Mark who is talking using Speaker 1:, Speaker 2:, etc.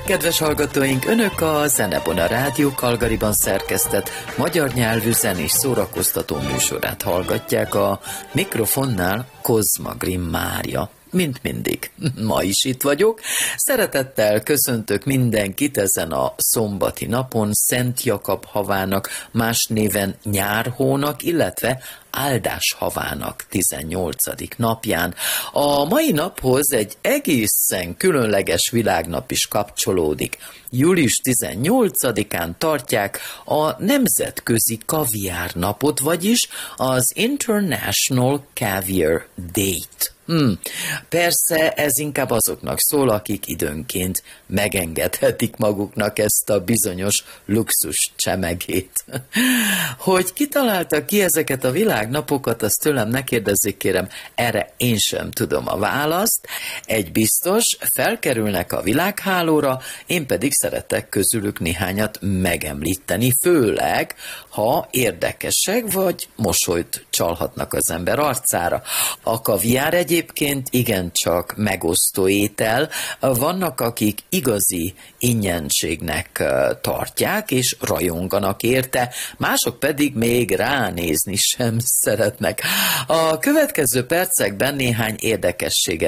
Speaker 1: Kedves hallgatóink, Önök a Zenebona Rádió Calgaryban szerkesztett magyar nyelvű zenés szórakoztató műsorát hallgatják, a mikrofonnál Kozma Grimm Mária. Mint mindig, ma is itt vagyok. Szeretettel köszöntök mindenkit ezen a szombati napon, Szent Jakab havának, más néven nyárhónak, illetve áldás havának 18. napján. A mai naphoz egy egészen különleges világnap is kapcsolódik. Július 18-án tartják a Nemzetközi Kaviár napot, vagyis az International Caviar Date. Persze ez inkább azoknak szól, akik időnként megengedhetik maguknak ezt a bizonyos luxus csemegét. Hogy kitalálta ki ezeket a világnapokat, azt tőlem ne kérdezzék, kérem, erre én sem tudom a választ. Egy biztos, felkerülnek a világhálóra, én pedig szeretek közülük néhányat megemlíteni, főleg, ha érdekesek, vagy mosolyt csalhatnak az ember arcára. A kaviár egyébként igencsak megosztó étel, vannak, akik igazi ingyenségnek tartják, és rajonganak érte, mások pedig még ránézni sem szeretnek. A következő percekben néhány érdekességet